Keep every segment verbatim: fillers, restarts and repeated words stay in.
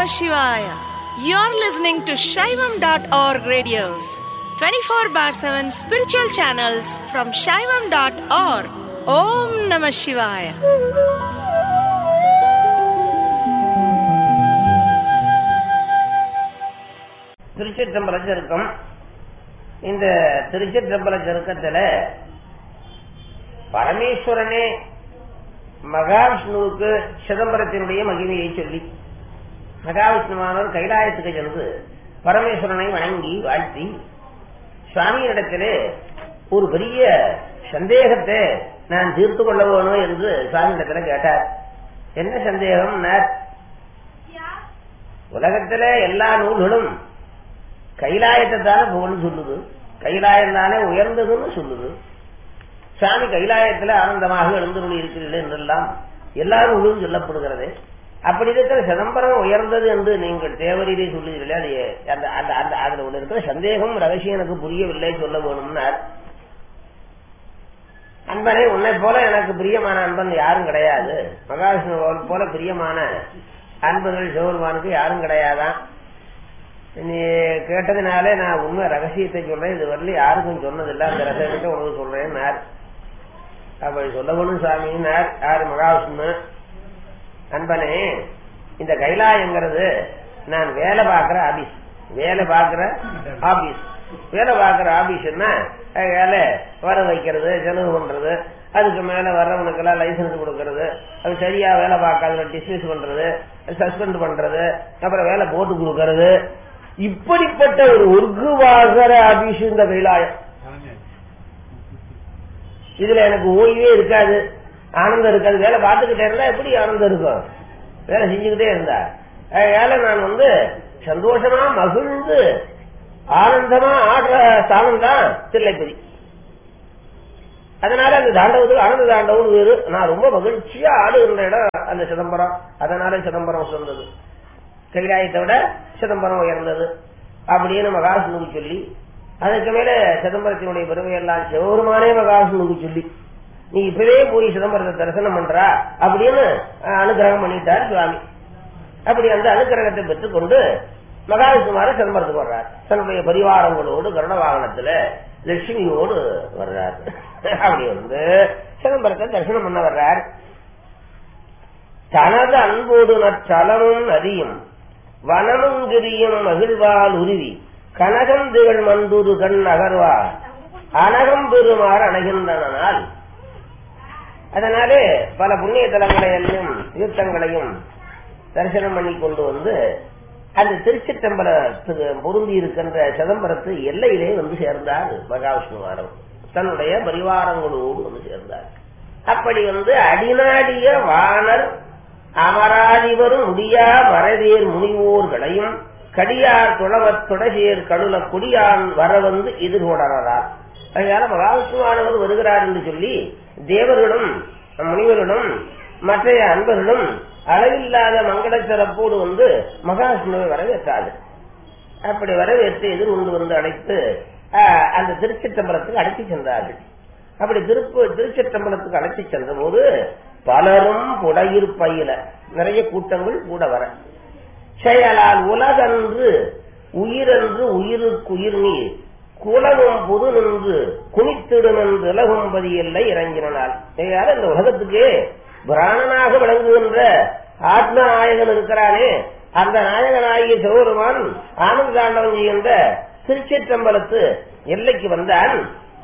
Shivaya. You're listening to Shaivam dot org radios, twenty-four bar seven spiritual channels from Shaivam dot org. Om Namah Shivaya. திருச்சிற்றம்பல சருக்கம். இந்த திருச்சிற்றம்பல சருக்கத்துல பரமேஸ்வரனே மகாவிஷ்ணுவுக்கு சிதம்பரத்தினுடைய மகிமையை சொல்லி, மகாவிஷ்ணுவானவர் கைலாயத்துக்கு சென்று பரமேஸ்வரனை வணங்கி வாழ்த்தி சுவாமியிடத்திலே ஒரு பெரிய சந்தேகத்தை நான் தீர்த்து கொள்ள வேணும் என்று சுவாமியிடத்துல கேட்டார். என்ன சந்தேகம்? உலகத்தில எல்லா நூல்களும் கைலாயத்தை தானே புகழ்ந்து சொல்லுது, கைலாயம் தானே உயர்ந்ததுன்னு சொல்லுது. சுவாமி கைலாயத்தில் ஆனந்தமாக எழுந்தருளி இருக்கிறீர்கள் என்றெல்லாம் எல்லா நூலும் சொல்லப்படுகிறது. அப்படி இருக்கிற சிதம்பரம் உயர்ந்தது என்று நீங்கள் தேவரிலே சொல்லுகிறீர்களே, அது அந்த அந்த அந்த அதுல உள்ள இருக்கிற சந்தேகம் ரகசியம் எனக்கு புரியவில்லை, சொல்ல வேணும்னார். அன்பனே, உன்னை போல எனக்கு பிரியமான அன்பன் யாரும் கிடையாது. மகாவிஷ்ணு போல பிரியமான அன்பர்கள் சிவபெருமானுக்கு யாரும் கிடையாதான். நீ கேட்டதுனாலே நான் உண்மை ரகசியத்தை சொல்றேன், இது வரல யாருக்கும் சொன்னதில்லை, அந்த ரகசியத்தை உனக்கு சொல்றேன். அப்படி சொல்லணும் சுவாமினார். யாரு? மகாவிஷ்ணு. அன்பனே, இந்த கைலாயங்கிறது நான் வேலை பார்க்கிற ஆபீஸ், வேலை பார்க்கிற ஆபீஸ் வேலை பார்க்கிற ஆபீஸ்னா வேலை வர வைக்கிறது, செலவு பண்றது, அதுக்கு மேல வர்றவனுக்கு எல்லாம் லைசன்ஸ் கொடுக்கறது, அது சரியா வேலை பார்க்காத டிஸ்மிஸ் பண்றது, சஸ்பெண்ட் பண்றது, அப்புறம் வேலை போட்டு கொடுக்கறது, இப்படிப்பட்ட ஒரு ஒர்க்கு வாங்குற ஆபீஸ் இந்த கைலாயம். இதுல எனக்கு ஓய்வே இருக்காது, ஆனந்தம் இருக்காது. வேலை பார்த்துக்கிட்டே இருந்தா எப்படி ஆனந்தம் இருக்கும்? வேலை செஞ்சுக்கிட்டே இருந்தா வேலை நான் வந்து சந்தோஷமா மகிழ்ந்து ஆனந்தமா ஆடுற ஸ்தானம் தான் தில்லைப்பதி. அதனால அந்த தாண்டவத்துக்கு ஆனந்த தாண்டவம் வேறு. நான் ரொம்ப மகிழ்ச்சியா ஆடுகின்ற இடம் அந்த சிதம்பரம். அதனால சிதம்பரம் சொன்னது கைலாயத்தை விட சிதம்பரம் உயர்ந்தது அப்படின்னு மகாவிஷ்ணுவுக்கு சொல்லி, அதுக்கு மேல சிதம்பரத்தினுடைய பெருமையெல்லாம் சிவபெருமானே மகாவிஷ்ணுவுக்கு சொல்லி, நீ இப்பவே போய் சிதம்பரத்தை தரிசனம் பண்றா அப்படின்னு அனுகிரகம் பண்ணிட்டார் சுவாமி. அப்படி அந்த அனுகிரகத்தை பெற்றுக்கொண்டு மகாவிஷ்ணுமார சிதம்பரத்துக்கு வர்றார். தன்னுடைய பரிவாரங்களோடு கருட வாகனத்துல லட்சுமியோடு வர்றார். அப்படி வந்து சிதம்பரத்தை தரிசனம் பண்ண வர்றார். தனது அன்போடு நச்சலமும் நதியும் வனமும் கிரியும் மகிழ்வால் உருவி கனகம் திகழ் மந்துரு கண் அகர்வார் அனகம் பெறுமாறு அணைகின்றனால். அதனாலே பல புண்ணிய தலங்களையும் தீர்த்தங்களையும் தரிசனம் பண்ணி கொண்டு வந்து அந்த திருச்சிற்றம்பலத்துக்கு பொருந்தி இருக்கின்ற சிதம்பரத்து எல்லையிலே வந்து சேர்ந்தார் மகாவிஷ்ணுவாரம். தன்னுடைய பரிவாரங்களோடு வந்து சேர்ந்தார். அப்படி வந்து அடிநாடிய வானர் அமராதிவரும் முடியா மறைதேர் முனிவோர்களையும் கடியார் துளவத் தொடசேர் கடுல கொடியான் வர வந்து எதிர்கொடறார். அதனால மகாவிஷ்ணுவானவர் வருகிறார் என்று சொல்லி தேவர்களும் முனிவர்களும் மற்ற அன்பர்களும் அளவில்லாத மங்கள சிறப்போடு வந்து மகாவிஷ்ணுவை வரவேற்றார்கள். அப்படி வரவேற்று எதிர் கொண்டு வந்து அழைத்து அந்த திருச்சிற்றம்பலத்துக்கு அழைத்து சென்றார்கள். அப்படி திருப்பு திருச்சிற்றம்பலத்துக்கு அழைத்து சென்ற போது பலரும் புடையிற் பயில நிறைய கூட்டங்கள் கூட வர, செயலால் உலகன்று உயிரென்று உயிருக்கு உயிர் நீர் குலவும் புது நின்று குனித்திடும் என்று இலகும்பதி எல்லை இறங்கினால். இந்த உலகத்துக்கே பிராணனாக விளங்குகின்ற ஆத்ம நாயகன் இருக்கிறானே, அந்த நாயகனாகிய சிவபெருமான் ஆனந்த தாண்டவம் செய்கின்ற திருச்சிற்றம்பலத்து எல்லைக்கு வந்தான்.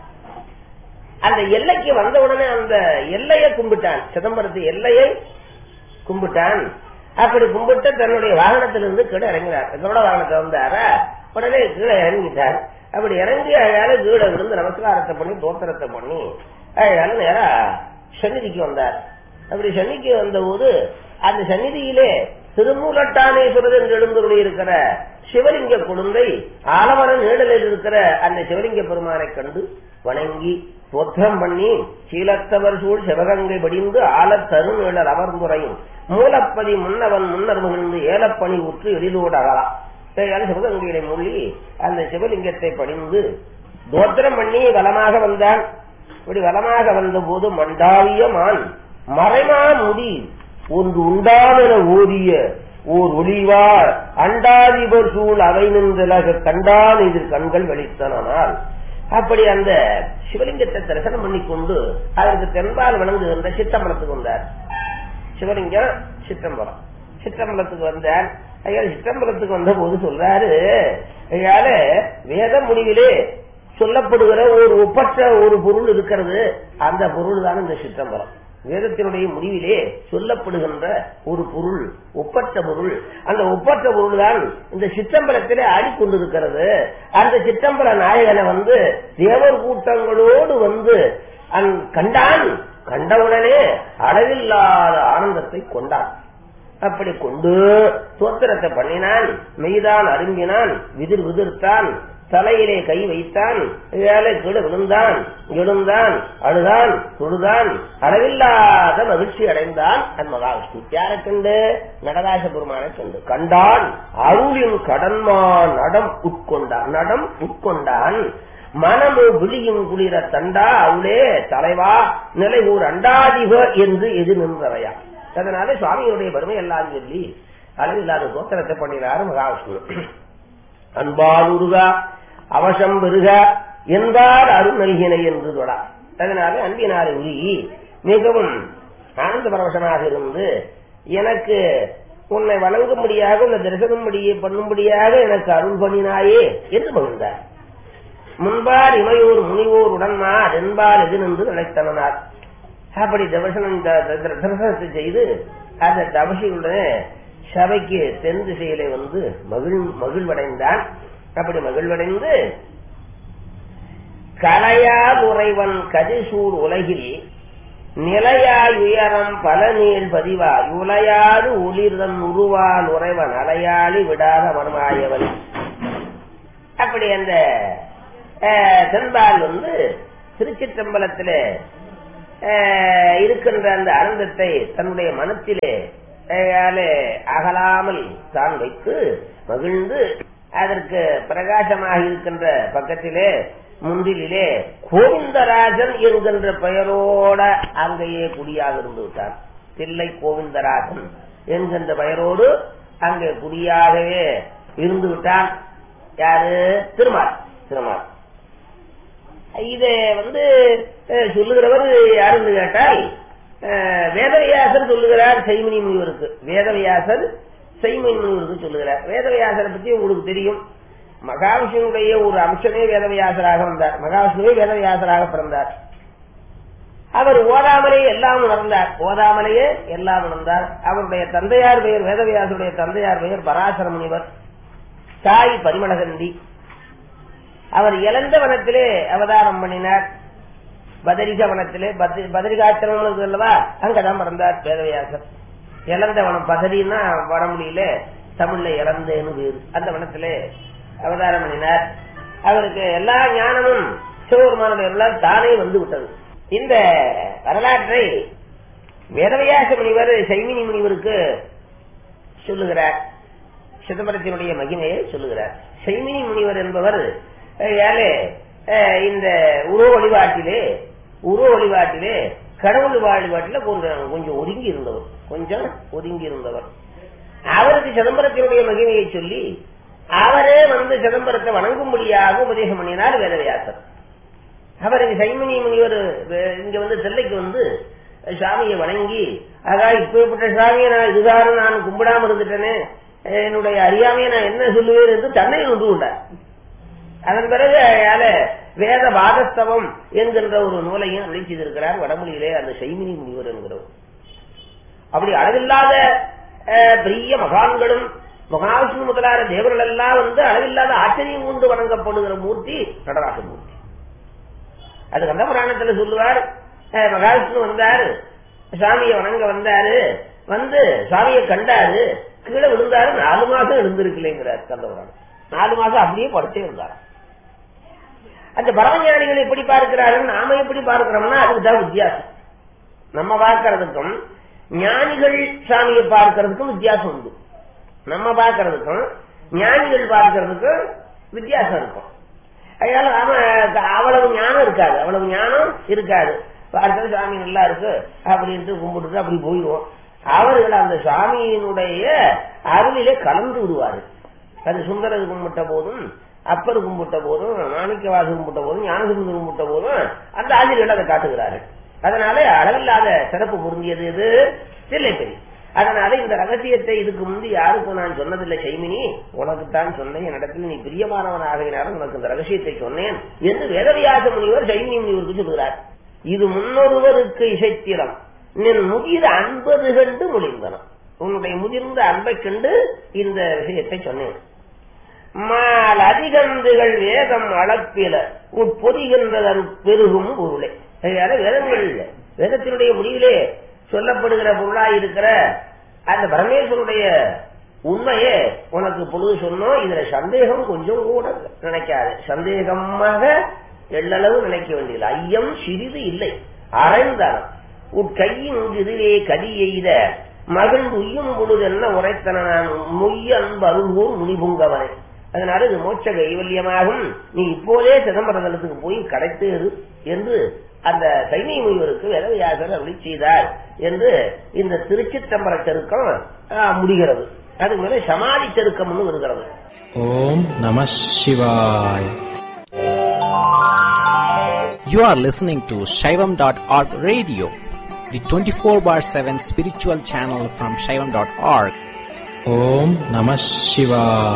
அந்த எல்லைக்கு வந்தவுடனே அந்த எல்லையை கும்பிட்டான், சிதம்பரத்து எல்லையை கும்பிட்டான். அப்படி கும்பிட்டு தன்னுடைய வாகனத்திலிருந்து கீழே இறங்கினார். கருட வாகனத்தை வந்தாரா, உடனே கீழே இறங்கிட்டார். அப்படி இறங்கி அழகால கீழே விழுந்து நமஸ்காரத்தை பண்ணி தோத்திரத்தை பண்ணி அழகால நேரா சந்நிதிக்கு வந்தார். அப்படி சன்னிக்கு வந்த போது அந்த சந்நிதியிலே திருமூலட்டானேஸ்வரர் என்று எழுந்தருளி இருக்கிற சிவலிங்க குழந்தை ஆலமர நீடலில் இருக்கிற அந்த சிவலிங்க பெருமானை கண்டு வணங்கி தோத்திரம் பண்ணி சீலத்தவர் சூழ் சிவகங்கை படிந்து ஆலத் தருநிழல் அமர்ந்துரையும் மூலப்பதி முன்னவன் முன்னர் மகிழ்ந்து ஏலப்பணி உற்று எழிலோடு அகலாம். சிவகங்கையில மூழ்கி அந்த சிவலிங்கத்தை படிந்து தோத்திரம் பண்ணி வலமாக வந்தான். இப்படி வலமாக வந்த போது மண்டாவிய மான் மறைமா முடி ஒன்று உண்டாமென ஓதிய ஓர் ஒளிவார் அண்டாதிபர் சூழ் அவை நின்றலக கண்டான் இதில் கண்கள் வெளித்தனால். அப்படி அந்த சிவலிங்கத்தை தரிசனம் பண்ணிக்கொண்டு அதற்கு தென்பால் வணங்குகின்ற சிற்றம்பலத்துக்கு வந்தார். சிவலிங்கம் சிற்றம்பலம் சிற்றம்பலத்துக்கு வந்தார். ஐயா சிற்றம்பலத்துக்கு வந்த போது சொல்றாரு, ஐயால வேத முடிவிலே சொல்லப்படுகிற ஒரு ஒப்பற்ற ஒரு பொருள் இருக்கிறது, அந்த பொருள் தான் இந்த சிற்றம்பலம். வேதத்தினுடைய முடிவிலே சொல்லப்படுகின்ற ஒரு பொருள், ஒப்பற்ற பொருள், அந்த ஒப்பற்ற பொருள் தான் இந்த சிற்றம்பலத்திலே ஆடிக்கொண்டிருக்கிறது. அந்த சிற்றம்பல நாயகனை வந்து தேவர் கூட்டங்களோடு வந்து கண்டான். கண்டவுடனே அளவில்லாத ஆனந்தத்தை கொண்டான். அப்படி கொண்டு தோத்திரத்தை பண்ணினான், மெய்தான் அரும்பினான், விதிர் விதிர்த்தான், தலையிலே கை வைத்தான், ஏழை கீழே விழுந்தான், எழுந்தான், அழுதான், தொழுதான், அளவில்லாத மகிழ்ச்சி அடைந்தான். அந்த மகாவிஷ்ணு யாரை கண்டு? நடராஜ பெருமானை கண்டு கண்டான். அருளின் கடன்மா நடம் உட்கொண்டான் நடம் உட்கொண்டான் மனமு விழியும் குளிர தண்டா அவளே தலைவா நிலை ஊர் அண்டாதிப என்று எது நின்றவையா. அதனால சுவாமியுடைய பெருமை எல்லாம் சொல்லி அளவில்லாத தோத்திரத்தை பண்ணினார் மகாவிஷ்ணு. அன்பால் உருகா அவசம் பெருக என்பார் அருள் நல்கினை என்று தொடா. அதனால அன்பினாரை உருகி மிகவும் ஆனந்த பரவசமாக இருந்து எனக்கு உன்னை வணங்கும்படியாக இந்த தரிசனம்படியே பண்ணும்படியாக எனக்கு அருள் பண்ணினாயே என்று மகிழ்ந்தார். முன்பார் இமையோர் முனிவோர் உடன்மார் என்பார் எது நின்று நினைத்தனார். அப்படி தரிசனம் தரிசனத்தை செய்து அந்த தபசியுடனே சபைக்கு தென் திசையிலே வந்து மகிழ் மகிழ்வடைந்தான். அப்படி மகிழ்வடைந்து கலையால் உறைவன் கதிசூர் உலகில் நிலையால் உயரம் பல நீள் பதிவாய் உலையாது ஒளிர்தன் உருவால் உறைவன் அலையாளி விடாத மனமாயவன். அப்படி அந்த தென்பால் வந்து திருச்சிற்றம்பலத்திலே இருக்கின்ற அந்த ஆனந்தத்தை தன்னுடைய மனத்திலே அகலாமல் தான் வைத்து மகிழ்ந்து அதற்கு பிரகாசமாக இருக்கின்ற பக்கத்திலே முன்றிலே கோவிந்தராஜன் என்கின்ற பெயரோட அங்கேயே குடியாக இருந்து விட்டார். தில்லை கோவிந்தராஜன் என்கின்ற பெயரோடு அங்கே குடியாகவே இருந்து விட்டான். யாரு? திருமால். திருமால் இதை வந்து சொல்லுகிறவர் யாருன்னு கேட்டால் வேதவியாசர் சொல்லுகிறார் செய்மணி முனிவருக்கு. வேதவியாசர் செய்மணி முனிவருக்கு சொல்லுகிறார். வேதவியாசரை பத்தி உங்களுக்கு தெரியும். மகாவிஷ்ணுடைய ஒரு அம்சமே வேதவியாசராக வந்தார். மகாவிஷ்ணுவே வேதவியாசராக பிறந்தார். அவர் ஓதாமலே எல்லாம் உணர்ந்தார். ஓதாமலேயே எல்லாம் உணர்ந்தார். அவருடைய தந்தையார் பெயர், வேதவியாசருடைய தந்தையார் பெயர் பராசர முனிவர். தாய் பரிமளகந்தி. அவர் இளந்த வனத்திலே அவதாரம் பண்ணினார். பதரிக வனத்திலே பதரிகாச்சலம் அல்லவா, அங்கதான் பிறந்தார் வேதவியாசர். இளந்த வனம் பதரின்னா வடமொழியில தமிழ்ல இறந்தேன்னு பேரு. அந்த வனத்திலே அவதாரம் பண்ணினார். அவருக்கு எல்லா ஞானமும் சிவபெருமானுடைய எல்லாம் தானே வந்து விட்டது. இந்த வரலாற்றை வேதவியாச முனிவர் சைமினி முனிவருக்கு சொல்லுகிறார். சிதம்பரத்தினுடைய மகிமையை சொல்லுகிறார். சைமினி முனிவர் என்பவர் இந்த உருவ வழிபாட்டிலே உருவ வழிபாட்டிலே கடவுள் வழிபாட்டில கொஞ்சம் கொஞ்சம் ஒதுங்கி இருந்தவர் கொஞ்சம் ஒதுங்கி இருந்தவர் அவருக்கு சிதம்பரத்தினுடைய மகிமையை சொல்லி அவரே வந்து சிதம்பரத்தை வணங்கும்படியாக உபதேசம் பண்ணினார் வேதவியாசர். அவருக்கு சைமினி முனிவர் இங்க வந்து தில்லைக்கு வந்து சாமியை வணங்கி, ஆகா இப்பேற்பட்ட சாமியை நான் இதுதான் நான் கும்பிடாம இருந்துட்டேனே, என்னுடைய அறியாமையை நான் என்ன சொல்லுவேன் என்று தன்னை உண்டு கொண்டார். அதன் பிறகு வேத வாதஸ்தவம் என்கின்ற ஒரு நூலையும் அழிச்சிருக்கிறார் வடமொழியிலே அந்த சைமினி முனிவர் என்கிறவர். அப்படி அளவில்லாத பெரிய மகான்களும் மகாவிஷ்ணு முதலான தேவர்கள் எல்லாம் வந்து அளவில்லாத ஆச்சரியம் கொண்டு வணங்கப்படுகிற மூர்த்தி நடராஜ மூர்த்தி. அது கந்த புராணத்துல சொல்லுவார். மகாவிஷ்ணு வந்தாரு, சாமியை வணங்க வந்தாரு, வந்து சாமியை கண்டாரு, கீழே விழுந்தாரு, நாலு மாசம் எழுந்திருக்கலைங்கிறார் கந்த புராணம். நாலு மாசம் அப்படியே படுத்தே இருந்தார். அந்த பரமஞானிகள் எப்படி பார்க்கிறார்கள், நாம எப்படி பார்க்கிறோம்னா அதுக்குதான் வித்தியாசம். நம்ம பார்க்கறதுக்கும் ஞானிகள் சாமியை பார்க்கறதுக்கும் வித்தியாசம் உண்டு. நம்ம பார்க்கறதுக்கும் ஞானிகள் பார்க்கறதுக்கும் வித்தியாசம் இருக்கும். அதனால நாம அவ்வளவு ஞானம் இருக்காது, அவ்வளவு ஞானம் இருக்காது. பார்க்கறது சாமி நல்லா இருக்கு அப்படின்ட்டு கும்பிட்டு அப்படி போயிடுவோம். அவர்கள் அந்த சுவாமியினுடைய அருளிலே கலந்து விடுவார்கள். அது சுந்தரர் கும்பிட்ட போதும், அப்பர் கும்பிட்ட போதும், மாணிக்கவாசு கும்பிட்ட போதும், ஞானசுந்தர் கும்பிட்ட போதும் அந்த ஆசிரியர்கள் அதை காட்டுகிறார்கள். அதனால அளவில்லாத சிறப்பு பொருந்தியது இது தில்லைப்பதி. அதனால இந்த ரகசியத்தை இதுக்கு முந்தி யாருக்கும் நான் சொன்னதில்லை செய்மினி, உனக்குத்தான் சொன்னேன், என்னிடத்தில் நீ பிரியமானவன் ஆகையினாலும் உனக்கு இந்த ரகசியத்தை சொன்னேன் என்று வேதவியாச முனிவர் செய்மினி முனிவருக்கு சொல்கிறார். இது முன்னொருவருக்கு இசைத்திரம் நின் முதிர் அன்பது கண்டு மொழிந்தனம், உன்னுடைய முதிர்ந்த அன்பை கண்டு இந்த விஷயத்தை சொன்னேன். மால் அதிகந்துகள் வேதம் அளப்பில உட்பொதிகின்றதன் பெருகும் பொருளே. வேதங்கள் வேதத்தினுடைய முடிவிலே சொல்லப்படுகிற பொருளாய் இருக்கிற அந்த பரமேஸ்வருடைய உண்மையே உனக்கு பொழுது சொன்னோம். இதுல சந்தேகம் கொஞ்சம் கூட நினைக்காது, சந்தேகமாக எள்ளளவு நினைக்க வேண்டியது, ஐயம் சிறிது இல்லை. அரைந்தானம் உட்கையின் இதுவே கதி எய்த மகிழ்ந்து உய்யும் பொழுது என்ன உரைத்தன நான் மொய்ய அன்பு அருள்வோர் முனிபுங்கவனே. அதனால இது மோட்ச கைவல்யமாகும், நீ இப்போதே சிதம்பர தலத்துக்கு போய் கிடைத்தது என்று அந்த சைனிய முனிவருக்கு வேதவியாசர் அருளி செய்தார் என்று இந்த திருச்சிற்றம்பல செருக்கம் முடிகிறது. அது மேல சமாதி செருக்கம் வருகிறது. ஓம் நம சிவாய். You are listening to Shaivam dot org radio, the twenty-four bar seven spiritual channel from Shaivam dot org. Om Namah Shivaya.